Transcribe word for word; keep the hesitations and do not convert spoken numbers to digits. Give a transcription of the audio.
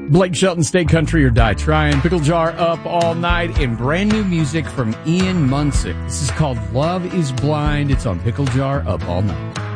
Blake Shelton, Stay Country or Die Trying. Pickle Jar up all night, and brand new music from Ian Munsick. This is called Love is Blind. It's on Pickle Jar up all night.